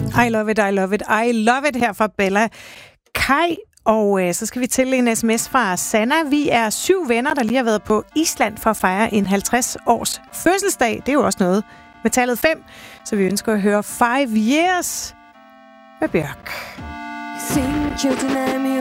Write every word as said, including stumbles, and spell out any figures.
I love it, I love it, I love it her fra Bella Kai. Og øh, så skal vi til en sms fra Sanna. Vi er syv venner, der lige har været på Island for at fejre en halvtreds års fødselsdag. Det er jo også noget med tallet fem. Så vi ønsker at høre Five Years med Bjørk.